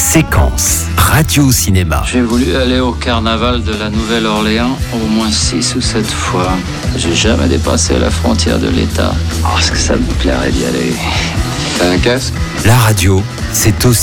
Séquence radio-cinéma. J'ai voulu aller au carnaval de la Nouvelle-Orléans au moins 6 ou 7 fois. J'ai jamais dépassé la frontière de l'État. Parce que ça me plairait d'y aller. T'as un casque ? La radio, c'est aussi